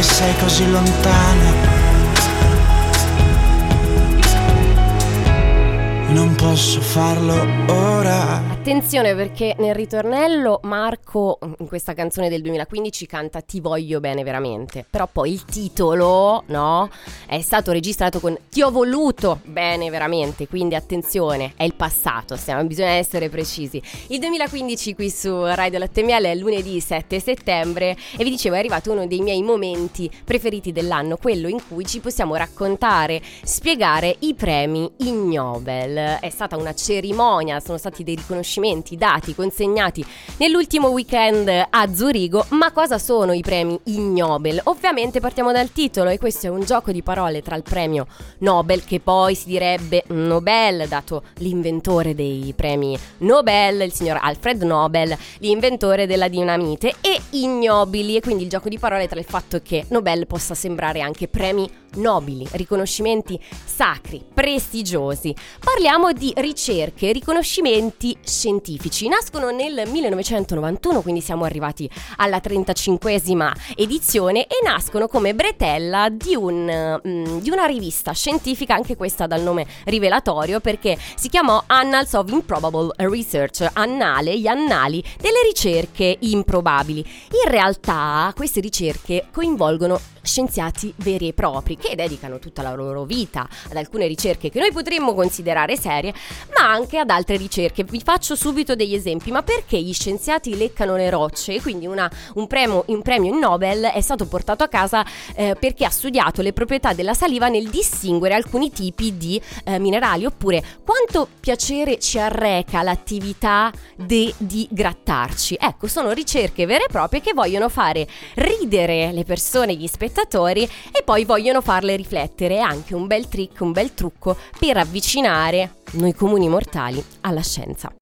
sei così lontana. Non posso farlo ora. Attenzione, perché nel ritornello Marco in questa canzone del 2015 canta Ti voglio bene veramente, però poi il titolo, no, è stato registrato con Ti ho voluto bene veramente, quindi attenzione, è il passato, bisogna essere precisi. Il 2015 qui su Radio Latte Miele è lunedì 7 settembre e vi dicevo è arrivato uno dei miei momenti preferiti dell'anno, quello in cui ci possiamo raccontare, spiegare i premi Ig Nobel. È stata una cerimonia, sono stati dei riconoscimenti dati, consegnati nell'ultimo weekend a Zurigo. Ma cosa sono i premi Ig Nobel? Ovviamente partiamo dal titolo, e questo è un gioco di parole tra il premio Nobel, che poi si direbbe Nobel, dato l'inventore dei premi Nobel, il signor Alfred Nobel, l'inventore della dinamite, e ignobili, e quindi il gioco di parole tra il fatto che Nobel possa sembrare anche premi nobili, riconoscimenti sacri, prestigiosi. Parliamo di ricerche, riconoscimenti scientifici. Nascono nel 1991, quindi siamo arrivati alla 35esima edizione, e nascono come bretella di una rivista scientifica, anche questa dal nome rivelatorio, perché si chiamò Annals of Improbable Research, gli annali delle ricerche improbabili. In realtà queste ricerche coinvolgono scienziati veri e propri, che dedicano tutta la loro vita ad alcune ricerche che noi potremmo considerare serie, ma anche ad altre ricerche. Vi faccio subito degli esempi. Ma perché gli scienziati leccano le rocce? Quindi un premio Nobel è stato portato a casa perché ha studiato le proprietà della saliva nel distinguere alcuni tipi di minerali. Oppure, quanto piacere ci arreca l'attività di grattarci. Ecco, sono ricerche vere e proprie che vogliono fare ridere le persone, gli spettatori, e poi vogliono farle riflettere. È anche un bel trick, un bel trucco per avvicinare noi comuni mortali alla scienza.